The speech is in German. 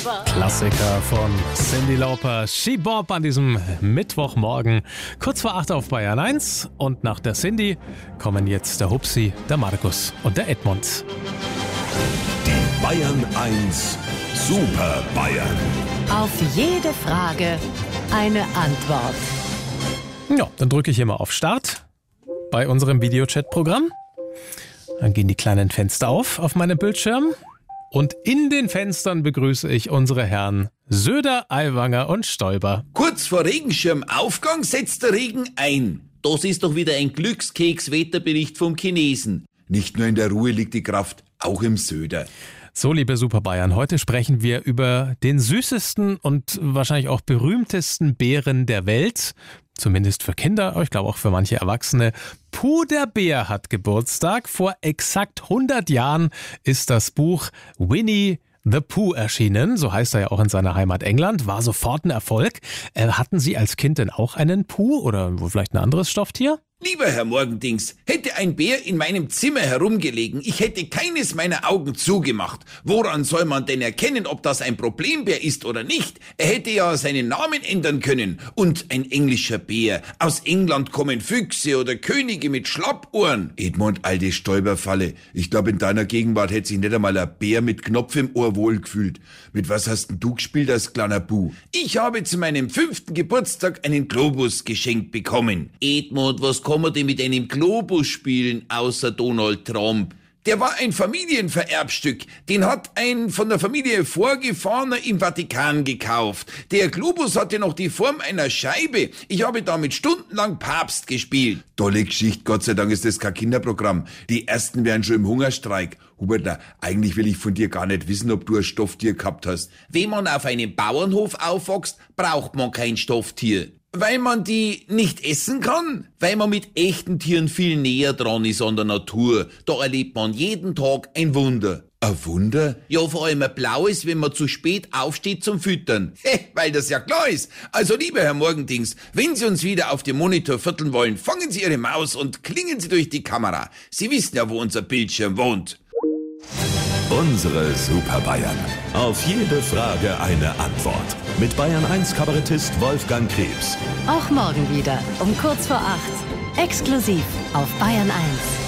Klassiker von Cyndi Lauper, She Bop an diesem Mittwochmorgen, kurz vor 8 auf Bayern 1. Und nach der Cyndi kommen jetzt der Hupsi, der Markus und der Edmund. Die Bayern 1 Super Bayern. Auf jede Frage eine Antwort. Ja, dann drücke ich hier mal auf Start bei unserem Videochat-Programm. Dann gehen die kleinen Fenster auf meinem Bildschirm. Und in den Fenstern begrüße ich unsere Herren Söder, Aiwanger und Stoiber. Kurz vor Regenschirmaufgang setzt der Regen ein. Das ist doch wieder ein Glückskeks-Wetterbericht vom Chinesen. Nicht nur in der Ruhe liegt die Kraft, auch im Söder. So, liebe Super Bayern, heute sprechen wir über den süßesten und wahrscheinlich auch berühmtesten Bären der Welt. Zumindest für Kinder, ich glaube auch für manche Erwachsene. Puh, der Bär hat Geburtstag. Vor exakt 100 Jahren ist das Buch Winnie the Pooh erschienen. So heißt er ja auch in seiner Heimat England. War sofort ein Erfolg. Hatten Sie als Kind denn auch einen Pooh oder vielleicht ein anderes Stofftier? Lieber Herr Morgendings, hätte ein Bär in meinem Zimmer herumgelegen, ich hätte keines meiner Augen zugemacht. Woran soll man denn erkennen, ob das ein Problembär ist oder nicht? Er hätte ja seinen Namen ändern können. Und ein englischer Bär. Aus England kommen Füchse oder Könige mit Schlappohren. Edmund, alte Stolperfalle. Ich glaube, in deiner Gegenwart hätte sich nicht einmal ein Bär mit Knopf im Ohr wohlgefühlt. Mit was hast denn du gespielt als kleiner Buh? Ich habe zu meinem 5. Geburtstag einen Globus geschenkt bekommen. Edmund, was kann man denn mit einem Globus spielen, außer Donald Trump? Der war ein Familienvererbstück. Den hat ein von der Familie Vorgefahrener im Vatikan gekauft. Der Globus hatte noch die Form einer Scheibe. Ich habe damit stundenlang Papst gespielt. Tolle Geschichte, Gott sei Dank ist das kein Kinderprogramm. Die Ersten wären schon im Hungerstreik. Huberta, eigentlich will ich von dir gar nicht wissen, ob du ein Stofftier gehabt hast. Wenn man auf einem Bauernhof aufwächst, braucht man kein Stofftier. Weil man die nicht essen kann? Weil man mit echten Tieren viel näher dran ist an der Natur. Da erlebt man jeden Tag ein Wunder. Ein Wunder? Ja, vor allem ein blaues, wenn man zu spät aufsteht zum Füttern. Weil das ja klar ist. Also, lieber Herr Morgendings, wenn Sie uns wieder auf dem Monitor vierteln wollen, fangen Sie Ihre Maus und klingen Sie durch die Kamera. Sie wissen ja, wo unser Bildschirm wohnt. Unsere Super Bayern. Auf jede Frage eine Antwort. Mit Bayern 1 Kabarettist Wolfgang Krebs. Auch morgen wieder um kurz vor 8. Exklusiv auf Bayern 1.